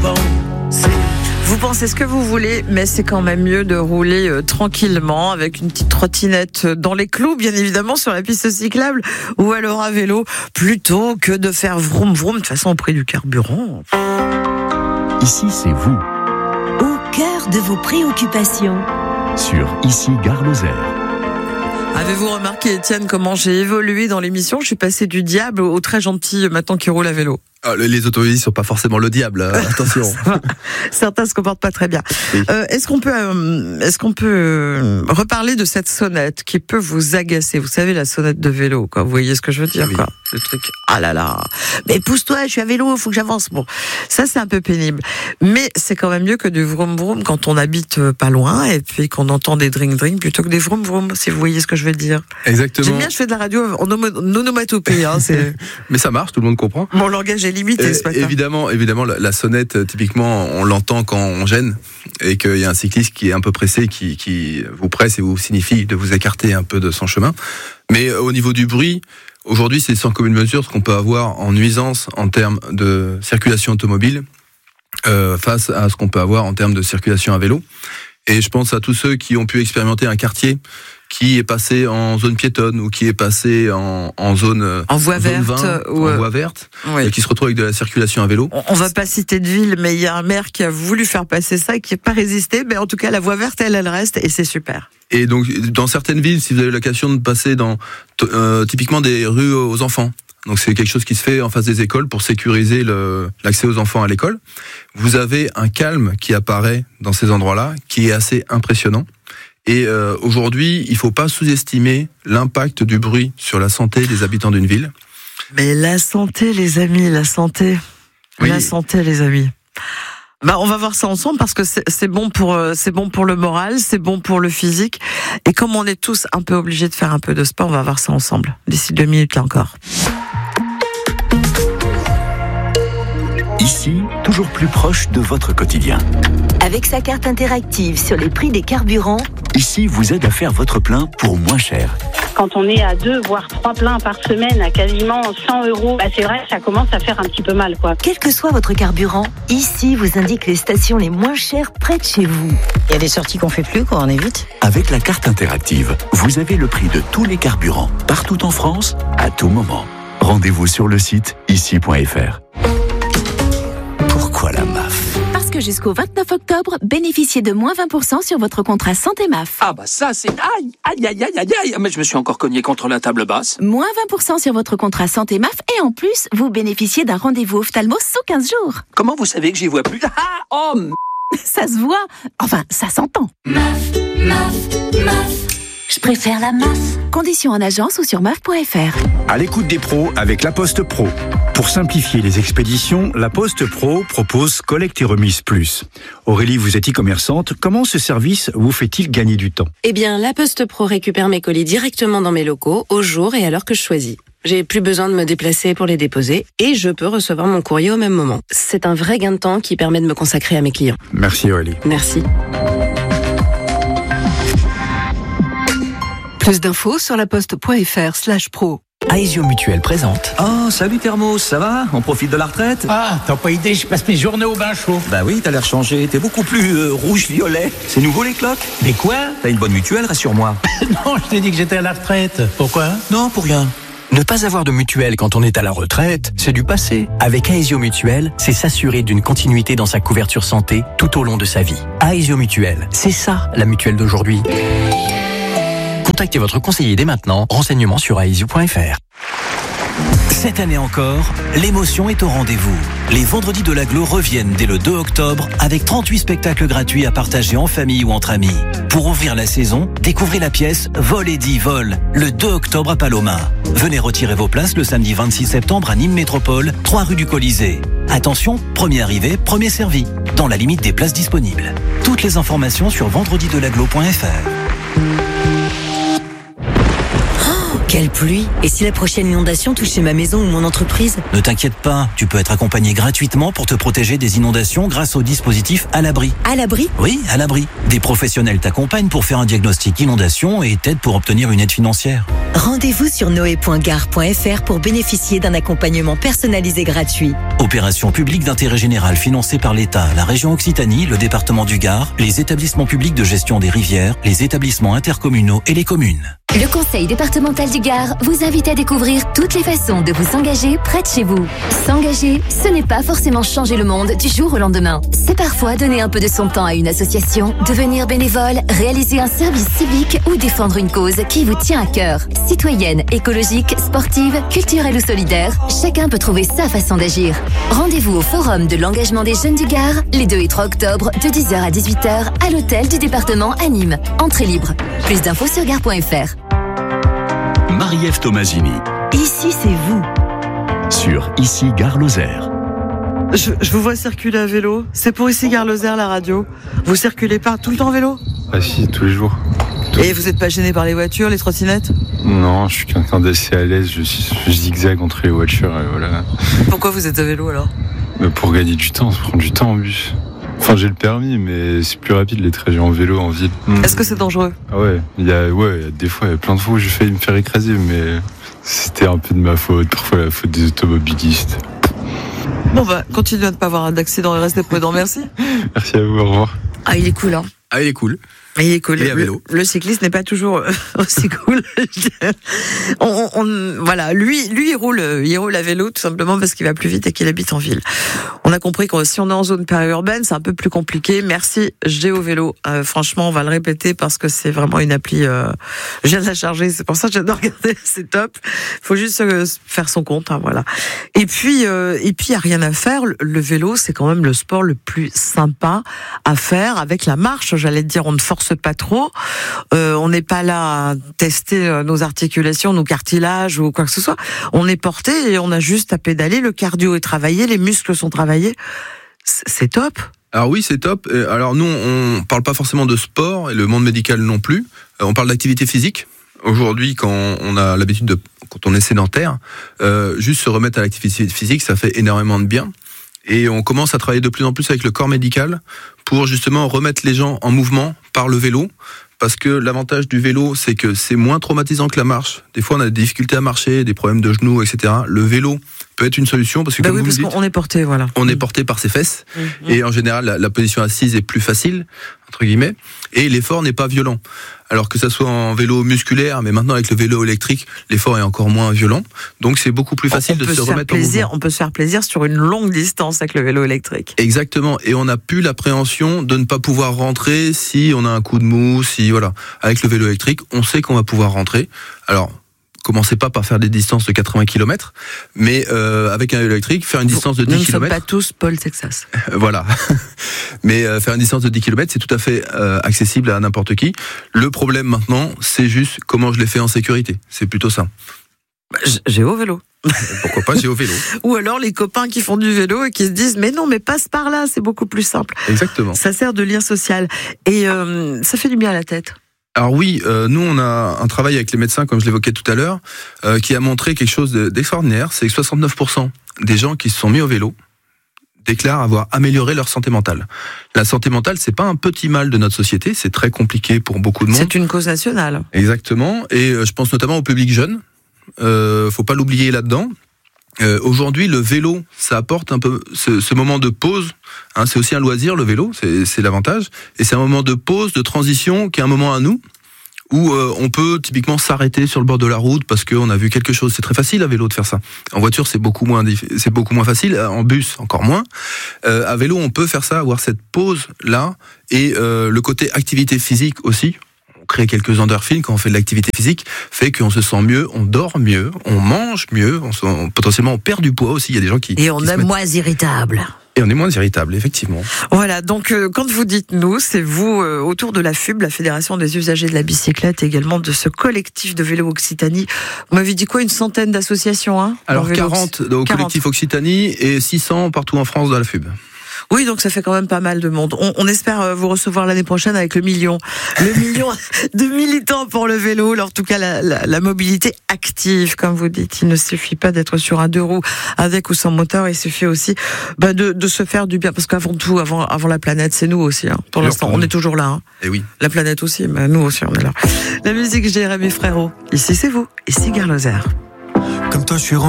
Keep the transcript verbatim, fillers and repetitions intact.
Vous pensez ce que vous voulez, mais c'est quand même mieux de rouler euh, tranquillement avec une petite trottinette dans les clous, bien évidemment, sur la piste cyclable ou alors à vélo, plutôt que de faire vroom vroom, de toute façon au prix du carburant. Ici, c'est vous. Au cœur de vos préoccupations. Sur Ici, Gare Lozère. Avez-vous remarqué, Étienne, comment j'ai évolué dans l'émission ? Je suis passé du diable au très gentil maintenant qui roule à vélo. Ah, les automobilistes sont pas forcément le diable, hein, attention. Certains se comportent pas très bien. Oui. Euh, est-ce qu'on peut, euh, est-ce qu'on peut euh, reparler de cette sonnette qui peut vous agacer ? Vous savez, la sonnette de vélo, quoi. Vous voyez ce que je veux dire, Oui. quoi. Le truc. Ah là là. Mais pousse-toi, je suis à vélo, il faut que j'avance. Bon, ça c'est un peu pénible. Mais c'est quand même mieux que du vroom vroom quand on habite pas loin et puis qu'on entend des drink drink plutôt que des vroom vroom, si vous voyez ce que je veux dire. Exactement. J'aime bien, je fais de la radio en onomatopée, hein, c'est... Mais ça marche, tout le monde comprend. Mon langage est limité Euh, ce matin. évidemment, évidemment, la, la sonnette, typiquement, on l'entend quand on gêne et qu'il y a un cycliste qui est un peu pressé, qui, qui vous presse et vous signifie de vous écarter un peu de son chemin. Mais au niveau du bruit, aujourd'hui, c'est sans commune mesure ce qu'on peut avoir en nuisance en termes de circulation automobile euh, face à ce qu'on peut avoir en termes de circulation à vélo. Et je pense à tous ceux qui ont pu expérimenter un quartier qui est passé en zone piétonne ou qui est passé en, en zone en voie zone verte, vingt, ou en voie verte, oui. et qui se retrouve avec de la circulation à vélo. On, on va pas citer de ville, mais il y a un maire qui a voulu faire passer ça et qui n'a pas résisté. Mais en tout cas, la voie verte, elle, elle reste et c'est super. Et donc, dans certaines villes, si vous avez l'occasion de passer dans euh, typiquement des rues aux enfants, donc c'est quelque chose qui se fait en face des écoles pour sécuriser le, l'accès aux enfants à l'école, vous avez un calme qui apparaît dans ces endroits-là, qui est assez impressionnant. Et euh, aujourd'hui, il ne faut pas sous-estimer l'impact du bruit sur la santé des habitants d'une ville. Mais la santé, les amis, la santé. Oui. La santé, les amis. Bah, on va voir ça ensemble parce que c'est, c'est bon pour, c'est bon pour le moral, c'est bon pour le physique. Et comme on est tous un peu obligés de faire un peu de sport, on va voir ça ensemble. D'ici deux minutes, là encore. Ici, toujours plus proche de votre quotidien. Avec sa carte interactive sur les prix des carburants, Ici vous aide à faire votre plein pour moins cher. Quand on est à deux, voire trois pleins par semaine à quasiment cent euros, bah c'est vrai que ça commence à faire un petit peu mal, quoi. quel que soit votre carburant, Ici vous indique les stations les moins chères près de chez vous. Il y a des sorties qu'on fait plus, quoi, on évite. Avec la carte interactive, vous avez le prix de tous les carburants, partout en France, à tout moment. Rendez-vous sur le site ici point f r. Pourquoi la M A F ? Parce que jusqu'au vingt-neuf octobre, bénéficiez de moins vingt pour cent sur votre contrat Santé M A F. Ah bah ça c'est... Aïe, aïe, aïe, aïe, aïe, aïe. Mais je me suis encore cogné contre la table basse. Moins vingt pour cent sur votre contrat Santé M A F et en plus, vous bénéficiez d'un rendez-vous ophtalmo sous quinze jours. Comment vous savez que j'y vois plus? Ah, oh, m... Ça se voit. Enfin, ça s'entend. M A F, M A F, M A F. Je préfère la M A F. Conditions en agence ou sur M A F point F R. À l'écoute des pros avec La Poste Pro. Pour simplifier les expéditions, La Poste Pro propose Collecte et Remise Plus. Aurélie, vous êtes e-commerçante. Comment ce service vous fait-il gagner du temps ? Eh bien, La Poste Pro récupère mes colis directement dans mes locaux, au jour et à l'heure que je choisis. J'ai plus besoin de me déplacer pour les déposer et je peux recevoir mon courrier au même moment. C'est un vrai gain de temps qui permet de me consacrer à mes clients. Merci Aurélie. Merci. Plus d'infos sur laposte point f r slash pro. Aesio Mutuel présente. Oh, salut Thermos, ça va ? On profite de la retraite ? Ah, t'as pas idée, je passe mes journées au bain chaud. Bah oui, t'as l'air changé, t'es beaucoup plus euh, rouge-violet. C'est nouveau les cloques ? Mais quoi ? T'as une bonne mutuelle, rassure-moi. Non, je t'ai dit que j'étais à la retraite. Pourquoi ? Non, pour rien. Ne pas avoir de mutuelle quand on est à la retraite, c'est du passé. Avec Aesio Mutuel, c'est s'assurer d'une continuité dans sa couverture santé tout au long de sa vie. Aesio Mutuel, c'est ça la mutuelle d'aujourd'hui. Contactez votre conseiller dès maintenant. Renseignements sur aesio point f r. Cette année encore, l'émotion est au rendez-vous. Les Vendredis de l'Agglo reviennent dès le deux octobre avec trente-huit spectacles gratuits à partager en famille ou entre amis. Pour ouvrir la saison, découvrez la pièce Vol et dit Vol, le deux octobre à Paloma. Venez retirer vos places le samedi vingt-six septembre à Nîmes Métropole, trois rue du Colisée. Attention, premier arrivé, premier servi, dans la limite des places disponibles. Toutes les informations sur vendredi de l'Agglo point f r. Quelle pluie! Et si la prochaine inondation touchait ma maison ou mon entreprise? Ne t'inquiète pas, tu peux être accompagné gratuitement pour te protéger des inondations grâce au dispositif À l'abri. À l'abri? Oui, À l'abri. Des professionnels t'accompagnent pour faire un diagnostic inondation et t'aident pour obtenir une aide financière. Rendez-vous sur noé point gare point f r pour bénéficier d'un accompagnement personnalisé gratuit. Opération publique d'intérêt général financée par l'État, la région Occitanie, le département du Gard, les établissements publics de gestion des rivières, les établissements intercommunaux et les communes. Le Conseil départemental du Gard vous invite à découvrir toutes les façons de vous engager près de chez vous. S'engager, ce n'est pas forcément changer le monde du jour au lendemain. C'est parfois donner un peu de son temps à une association, devenir bénévole, réaliser un service civique ou défendre une cause qui vous tient à cœur. Citoyenne, écologique, sportive, culturelle ou solidaire, chacun peut trouver sa façon d'agir. Rendez-vous au Forum de l'engagement des jeunes du Gard, les deux et trois octobre, de dix heures à dix-huit heures, à l'hôtel du département à Nîmes. Entrée libre. Plus d'infos sur gare point f r. Marie-Ève Tomasini. Ici, c'est vous. Sur Ici Gare Lozère. Je, je vous vois circuler à vélo. C'est pour Ici Gare Lozère, la radio. Vous circulez pas tout le temps en vélo? Ah si, tous les jours. Et vous n'êtes pas gêné par les voitures, les trottinettes? Non, je suis quelqu'un d'assez à l'aise. Je, je zigzague entre les voitures et voilà. Pourquoi vous êtes à vélo alors? Mais pour gagner du temps, ça prend du temps en bus. Enfin, j'ai le permis, mais c'est plus rapide les trajets en vélo en ville. Est-ce que c'est dangereux? Ah ouais, il y a, ouais, il y a des fois, il y a plein de fois où j'ai failli me faire écraser, mais c'était un peu de ma faute, parfois la faute des automobilistes. Bon bah, continuez à ne pas avoir d'accident et restez prudent, merci. Merci à vous, au revoir. Ah, il est cool, hein. Ah, il est cool. Il est cool. Et à vélo. Le, le cycliste n'est pas toujours aussi cool. on, on, voilà, lui, lui, il roule, il roule à vélo tout simplement parce qu'il va plus vite et qu'il habite en ville. On a compris que si on est en zone périurbaine, c'est un peu plus compliqué. Merci GeoVélo. Euh, franchement, on va le répéter parce que c'est vraiment une appli. Euh, je viens de la charger, c'est pour ça que j'adore regarder. C'est top. Faut juste euh, faire son compte, hein, voilà. Et puis, euh, et puis, il y a rien à faire. Le, le vélo, c'est quand même le sport le plus sympa à faire avec la marche. J'allais te dire, on ne force pas trop. Euh, on n'est pas là à tester nos articulations, nos cartilages ou quoi que ce soit. On est porté et on a juste à pédaler. Le cardio est travaillé, les muscles sont travaillés. C'est top. Alors oui, c'est top. Alors nous, on parle pas forcément de sport et le monde médical non plus. On parle d'activité physique. Aujourd'hui, quand on a l'habitude de, quand on est sédentaire, euh, juste se remettre à l'activité physique, ça fait énormément de bien. Et on commence à travailler de plus en plus avec le corps médical pour justement remettre les gens en mouvement par le vélo. Parce que l'avantage du vélo, c'est que c'est moins traumatisant que la marche. Des fois, on a des difficultés à marcher, des problèmes de genoux, et cetera. Le vélo peut être une solution parce que bah comme oui, vous parce le dites, qu'on est porté, voilà. On est porté par ses fesses. Mmh. Et en général, la, la position assise est plus facile, entre guillemets. Et l'effort n'est pas violent. Alors que ça soit en vélo musculaire, mais maintenant avec le vélo électrique, l'effort est encore moins violent. Donc c'est beaucoup plus facile on de peut se se faire remettre en plaisir, mouvement. On peut se faire plaisir sur une longue distance avec le vélo électrique. Exactement. Et on n'a plus l'appréhension de ne pas pouvoir rentrer si on a un coup de mou, si voilà. Avec le vélo électrique, on sait qu'on va pouvoir rentrer. Alors, commencez pas par faire des distances de quatre-vingts kilomètres, mais euh, avec un vélo électrique, faire une distance de dix kilomètres. Nous ne sommes pas tous Paul Texas. Voilà. Mais euh, faire une distance de dix kilomètres, c'est tout à fait euh, accessible à n'importe qui. Le problème maintenant, c'est juste comment je l'ai fait en sécurité. C'est plutôt ça. J'ai au vélo. Pourquoi pas, j'ai au vélo. Ou alors les copains qui font du vélo et qui se disent mais non, mais passe par là, c'est beaucoup plus simple. Exactement. Ça sert de lien social. Et euh, ça fait du bien à la tête. Alors oui, euh, nous on a un travail avec les médecins, comme je l'évoquais tout à l'heure, euh, qui a montré quelque chose d'extraordinaire. C'est que soixante-neuf pour cent des gens qui se sont mis au vélo déclarent avoir amélioré leur santé mentale. La santé mentale, c'est pas un petit mal de notre société, c'est très compliqué pour beaucoup de monde. C'est une cause nationale. Exactement, et euh, je pense notamment au public jeune. Euh, faut pas l'oublier là-dedans. Euh, aujourd'hui, le vélo, ça apporte un peu ce, ce moment de pause. Hein, c'est aussi un loisir, le vélo, c'est, c'est l'avantage. Et c'est un moment de pause, de transition, qui est un moment à nous, où euh, on peut typiquement s'arrêter sur le bord de la route parce qu'on a vu quelque chose. C'est très facile à vélo de faire ça. En voiture, c'est beaucoup moins, c'est beaucoup moins facile. En bus, encore moins. Euh, à vélo, on peut faire ça, avoir cette pause-là. Et euh, le côté activité physique aussi. Créer quelques endorphines quand on fait de l'activité physique fait qu'on se sent mieux, on dort mieux, on mange mieux, on se, on, potentiellement on perd du poids aussi. Il y a des gens qui et on qui est mettent... moins irritable. Et on est moins irritable, effectivement. Voilà, donc euh, quand vous dites nous, c'est vous euh, autour de la F U B, la Fédération des usagers de la bicyclette, et également de ce collectif de vélo Occitanie. Vous m'avez dit quoi, une centaine d'associations, hein? Alors quarante au collectif Occitanie et six cents partout en France dans la F U B. Oui, donc ça fait quand même pas mal de monde. On, on espère vous recevoir l'année prochaine avec le million. Le million de militants pour le vélo. En tout cas, la, la, la mobilité active, comme vous dites. Il ne suffit pas d'être sur un deux roues avec ou sans moteur. Il suffit aussi bah, de, de se faire du bien. Parce qu'avant tout, avant, avant la planète, c'est nous aussi. Hein. Pour l'instant, on est toujours là. Hein. Et oui. La planète aussi, mais nous aussi, on est là. La musique Jérémy Frérot. Ici, c'est vous. Ici, Gare Lozère. Comme toi, je suis